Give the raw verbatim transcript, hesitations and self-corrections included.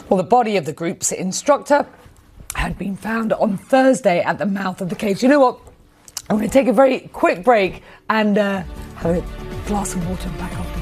Well, the body of the group's instructor had been found on Thursday at the mouth of the cave. You know what? I'm going to take a very quick break and uh, have a glass of water and back off.